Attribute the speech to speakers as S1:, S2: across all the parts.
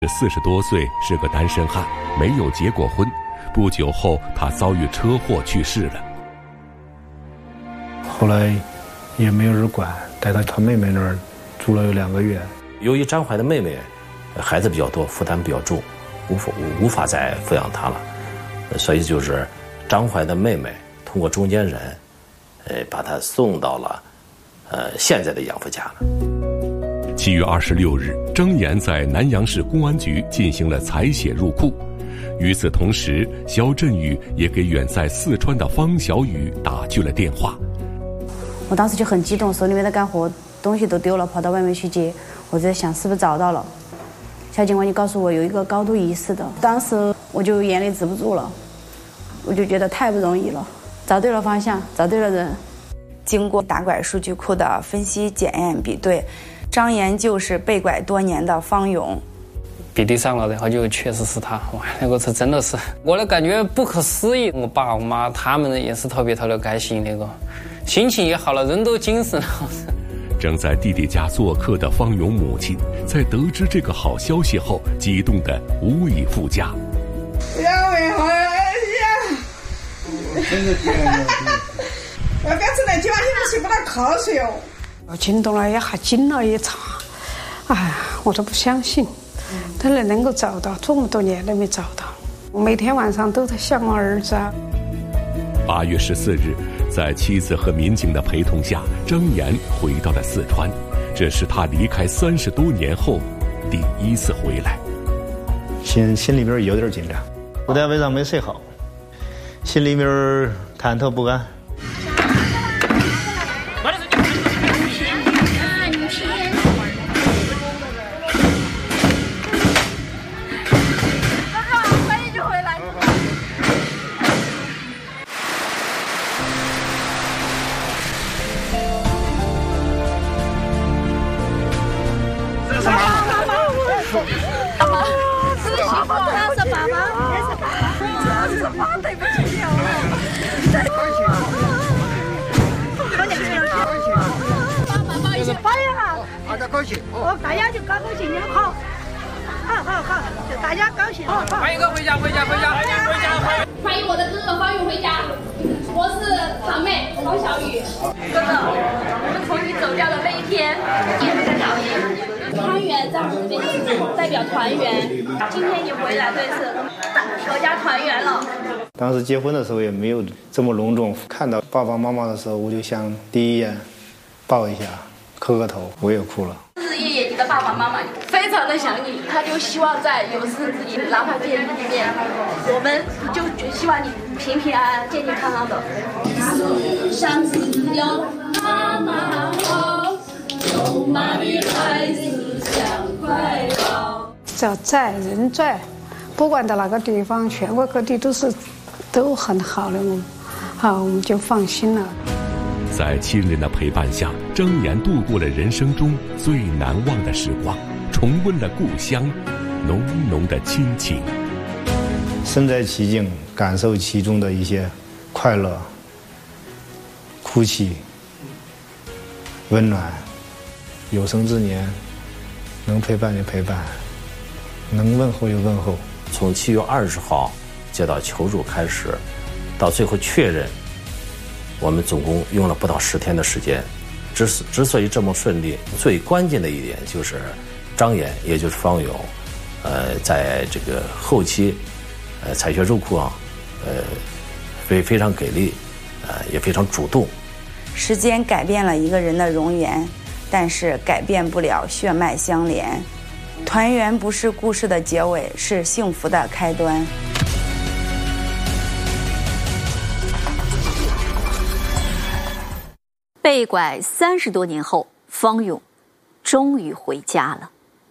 S1: 40多岁，是个单身汉，没有结过婚。不久后，他遭遇车祸去世了。
S2: 后来也没有人管，带到他妹妹那儿住了有2个月。
S3: 由于张怀的妹妹孩子比较多，负担比较重，无法再抚养他了，所以就是张怀的妹妹通过中间人，把他送到了现在的养父家了。
S1: 7月26日，张岩在南阳市公安局进行了采血入库。与此同时，肖振宇也给远在四川的方小雨打去了电话。
S4: 我当时就很激动，手里面的干活东西都丢了，跑到外面去接。我在想是不是找到了。小警官就告诉我有一个高度疑似的，当时我就眼泪止不住了，我就觉得太不容易了，找对了方向，找对了人。
S5: 经过打拐数据库的分析检验比对，张岩就是被拐多年的方勇。
S6: 比对上了，然后就确实是他。哇，那个是真的是我的感觉不可思议。我爸我妈他们也是特别开心，那个心情也好了，人都精神了。
S1: 正在弟弟家做客的方勇母亲，在得知这个好消息后，激动得无以复加。
S7: 我刚才那今晚也是不大瞌睡哦。
S8: 我惊动了一下，惊了一场。哎，我都不相信，他能够找到，这么多年都没找到。我每天晚上都在想我儿子。
S1: 8月14日，在妻子和民警的陪同下，张岩回到了四川。这是他离开30多年后第一次回来。
S2: 心里边有点紧张，昨天晚上没睡好，心里面忐忑不安。
S7: 大家就高兴，好，大家高兴。
S6: 欢迎哥回家。
S9: 欢迎我的哥哥方勇回家，我是堂妹方小雨。哥哥，我们从你走掉的那一天也是在找你。团圆在我们这边代表团圆，今天你回来，这次阖家团圆了。
S2: 当时结婚的时候也没有这么隆重，看到爸爸妈妈的时候，我就想第一眼抱一下，磕个头，我也哭了。
S9: 爷爷，你的爸爸妈妈非常的想你，他就希望在有生之年哪怕见一面，我们就希望你平平安安、健健康康的。世上只有妈妈好，有妈的孩子像块宝。
S8: 只要在人在，不管到哪个地方，全国各地都很好的，我们就放心了。
S1: 在亲人的陪伴下，张岩度过了人生中最难忘的时光，重温了故乡浓浓的亲情。
S2: 身在其境，感受其中的一些快乐、哭泣、温暖。有生之年，能陪伴就陪伴，能问候就问候。
S3: 从7月20号接到求助开始，到最后确认，我们总共用了不到10天的时间。之所以这么顺利，最关键的一点就是张岩，也就是方勇，在这个后期，采血入库非常给力，也非常主动。
S5: 时间改变了一个人的容颜，但是改变不了血脉相连。团圆不是故事的结尾，是幸福的开端。
S10: 被拐30多年后，方勇终于回家了。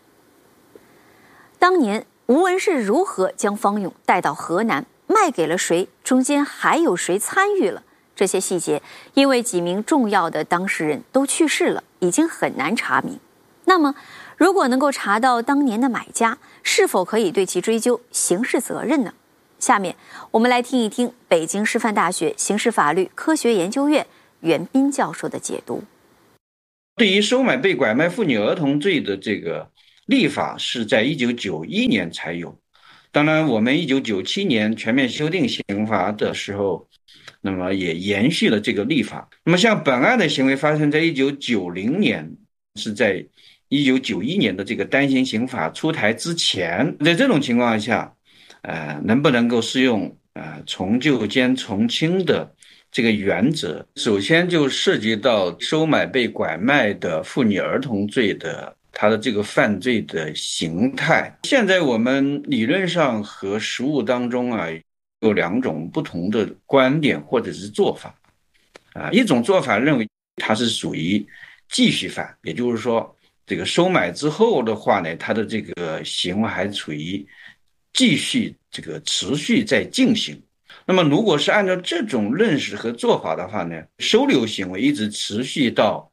S10: 当年吴文是如何将方勇带到河南，卖给了谁，中间还有谁参与了？这些细节因为几名重要的当事人都去世了，已经很难查明。那么如果能够查到当年的买家，是否可以对其追究刑事责任呢？下面我们来听一听北京师范大学刑事法律科学研究院袁斌教授的解读。
S11: 对于收买被拐卖妇女儿童罪的这个立法是在1991年才有。当然我们1997年全面修订刑法的时候，那么也延续了这个立法。那么像本案的行为发生在1990年，是在1991年的这个单行刑法出台之前，在这种情况下能不能够适用从旧兼从轻的这个原则，首先就涉及到收买被拐卖的妇女儿童罪的它的这个犯罪的形态。现在我们理论上和实务当中有2种不同的观点或者是做法一种做法认为它是属于继续犯，也就是说这个收买之后的话呢，它的这个行为还处于继续这个持续在进行。那么如果是按照这种认识和做法的话呢，收留行为一直持续到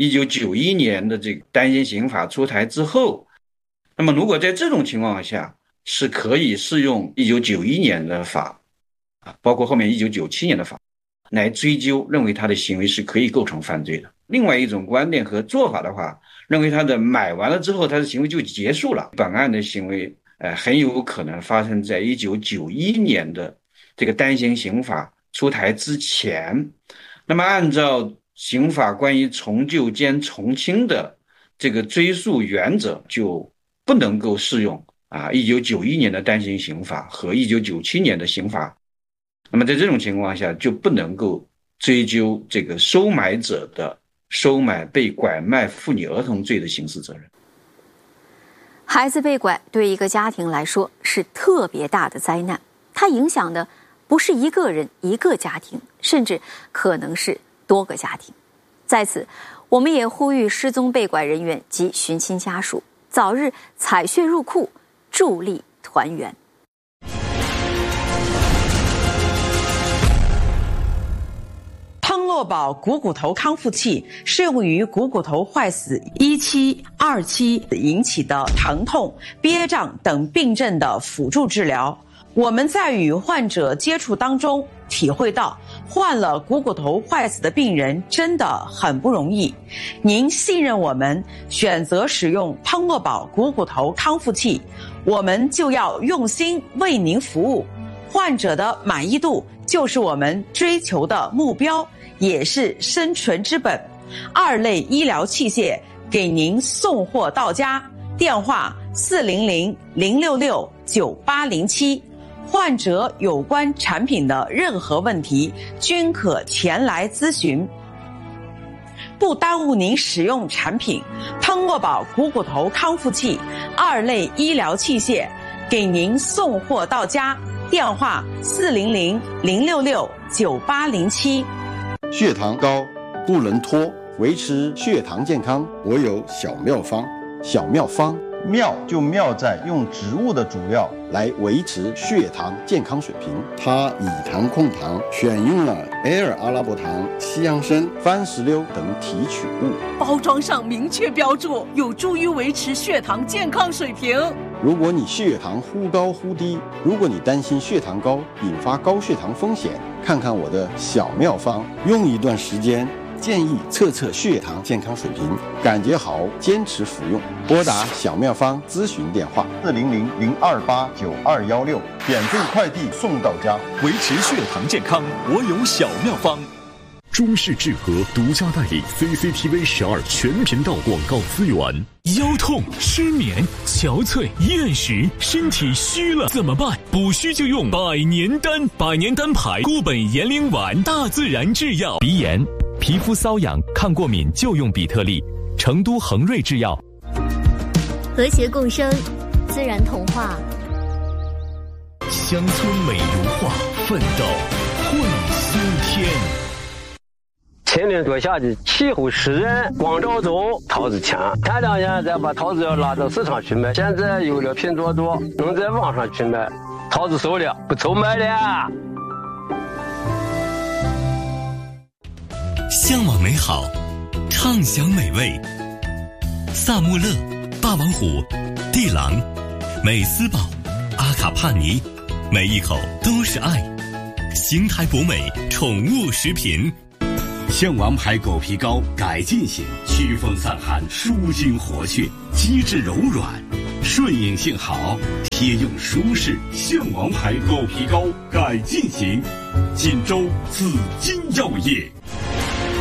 S11: 1991年的这个单行刑法出台之后，那么如果在这种情况下是可以适用1991年的法包括后面1997年的法来追究，认为他的行为是可以构成犯罪的。另外一种观点和做法的话，认为他的买完了之后他的行为就结束了，本案的行为很有可能发生在1991年的这个单行刑法出台之前。那么按照刑法关于从旧兼从轻的这个追诉原则，就不能够适用1991年的单行刑法和1997年的刑法。那么在这种情况下就不能够追究这个收买者的收买被拐卖妇女儿童罪的刑事责任。
S10: 孩子被拐对一个家庭来说是特别大的灾难，它影响的不是一个人一个家庭，甚至可能是多个家庭。在此我们也呼吁失踪被拐人员及寻亲家属早日采血入库，助力团圆。
S12: 汤诺宝股骨头康复器适用于股骨头坏死1期、2期引起的疼痛、憋胀等病症的辅助治疗。我们在与患者接触当中体会到，患了股骨头坏死的病人真的很不容易。您信任我们，选择使用汤诺宝股骨头康复器，我们就要用心为您服务。患者的满意度就是我们追求的目标，也是生存之本。2类医疗器械给您送货到家，电话400-066-9807。患者有关产品的任何问题均可前来咨询，不耽误您使用产品。汤诺宝股骨头康复器2类医疗器械给您送货到家，电话400-066-9807。
S13: 血糖高不能拖，维持血糖健康，我有小妙方。小妙方，妙就妙在用植物的主料来维持血糖健康水平。它以糖控糖，选用了埃尔阿拉伯糖、西洋参、番石榴等提取物，
S14: 包装上明确标注，有助于维持血糖健康水平。
S13: 如果你血糖忽高忽低，如果你担心血糖高引发高血糖风险，看看我的小妙方，用一段时间，建议测测血糖健康水平，感觉好坚持服用。拨打小妙方咨询电话400-028-9216，免费快递送到家。
S15: 维持血糖健康，我有小妙方。中视智和独家代理 CCTV 12全频道广告资源。腰痛、失眠、憔悴、厌食，身体虚了怎么办？补虚就用百年丹，百年丹牌固本延龄丸，大自然制药。鼻炎、皮肤瘙痒、抗过敏就用比特利，成都恒瑞制药。
S16: 和谐共生，自然童话。
S15: 乡村美如画，奋斗会新天。
S17: 前年做下的气候湿润，光照中桃子强。前2年再把桃子要拉到市场去卖，现在有了拼多多，能在网上去卖，桃子熟了，不愁卖了。
S18: 向往美好，畅享美味。萨穆勒、霸王虎、地狼、美斯堡、阿卡帕尼，每一口都是爱。邢台博美宠物食品。象王牌狗皮膏改进型，
S15: 驱风散寒，舒筋活血，机制柔软，顺应性好，贴用舒适，象王牌狗皮膏改进型，锦州紫金药业。